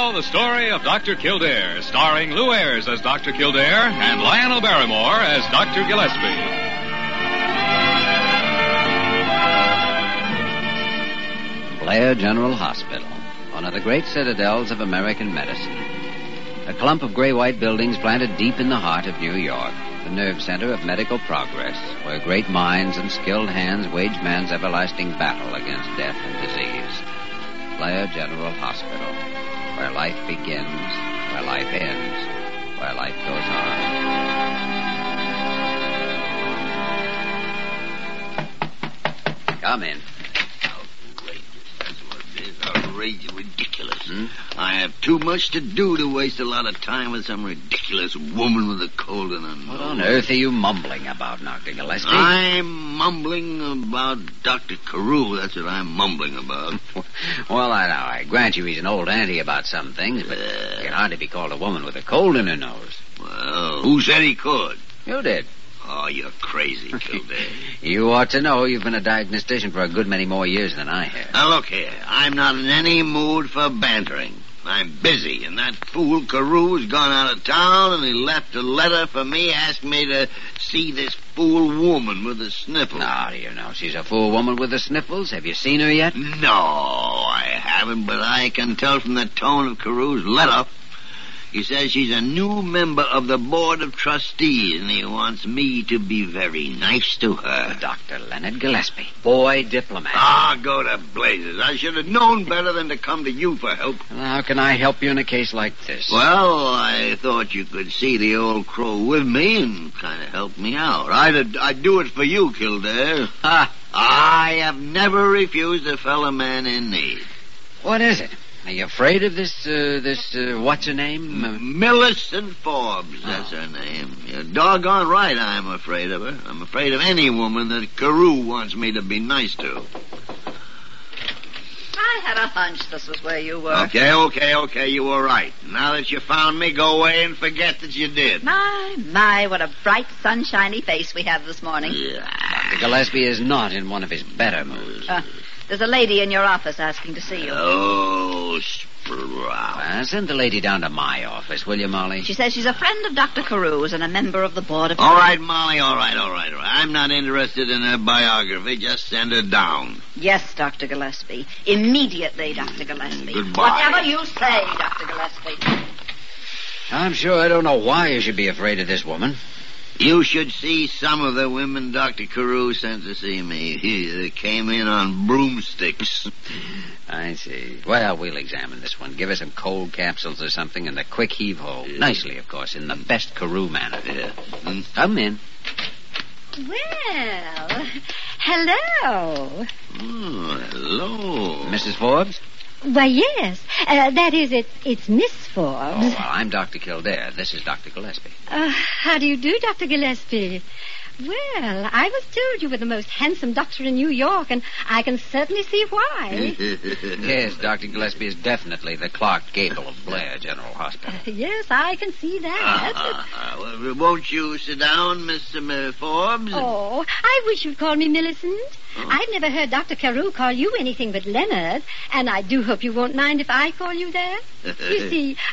now, the story of Dr. Kildare, starring Lou Ayres as Dr. Kildare and Lionel Barrymore as Dr. Gillespie. Blair General Hospital, one of the great citadels of American medicine. A clump of gray-white buildings planted deep in the heart of New York, the nerve center of medical progress, where great minds and skilled hands wage man's everlasting battle against death and disease. Blair General Hospital, where life begins, where life ends, where life goes on. Come in. Outrageous, ridiculous. I have too much to do to waste a lot of time with some ridiculous woman with a cold and a nose. What on earth are you mumbling about, Dr. Gillespie? I'm mumbling about Dr. Carew. That's what I'm mumbling about. Well, I grant you he's an old auntie about some things, but he can hardly be called a woman with a cold in her nose. Well, who said he could? You did. Oh, you're crazy, Kildare. You ought to know. You've been a diagnostician for a good many more years than I have. Now, look here. I'm not in any mood for bantering. I'm busy, and that fool Carew's gone out of town, and he left a letter for me asking me to see this fool woman with the sniffles. How do you know she's a fool woman with the sniffles? Have you seen her yet? No, I haven't, but I can tell from the tone of Carew's letter. He says she's a new member of the Board of Trustees, and he wants me to be very nice to her. Dr. Leonard Gillespie, boy diplomat. Ah, go to blazes. I should have known better than to come to you for help. Well, how can I help you in a case like this? Well, I thought you could see the old crow with me and kind of help me out. I'd do it for you, Kildare. Ha! I have never refused a fellow man in need. What is it? Are you afraid of this what's her name? Millicent Forbes, that's her name. You're doggone right I'm afraid of her. I'm afraid of any woman that Carew wants me to be nice to. I had a hunch this was where you were. Okay, you were right. Now that you found me, go away and forget that you did. My, what a bright, sunshiny face we have this morning. Yeah. Dr. Gillespie is not in one of his better moods. There's a lady in your office asking to see you. Oh, sprout. Send the lady down to my office, will you, Molly? She says she's a friend of Dr. Carew's and a member of the Board of... All right, Molly, all right. I'm not interested in her biography. Just send her down. Yes, Dr. Gillespie. Immediately, Dr. Gillespie. Goodbye. Whatever you say, Dr. Gillespie. I'm sure I don't know why you should be afraid of this woman. You should see some of the women Dr. Carew sent to see me. They came in on broomsticks. I see. Well, we'll examine this one. Give her some cold capsules or something and a quick heave-ho. Yeah. Nicely, of course, in the best Carew manner. Yeah. Come in. Well, hello. Oh, hello. Mrs. Forbes? Why, yes. That is, it's Miss Forbes. Oh, well, I'm Dr. Kildare. This is Dr. Gillespie. How do you do, Dr. Gillespie? Well, I was told you were the most handsome doctor in New York, and I can certainly see why. Yes, Dr. Gillespie is definitely the Clark Gable of Blair General Hospital. Yes, I can see that. Well, won't you sit down, Mr. Forbes? Oh, I wish you'd call me Millicent. I've never heard Dr. Carew call you anything but Leonard, and I do hope you won't mind if I call you that. You see,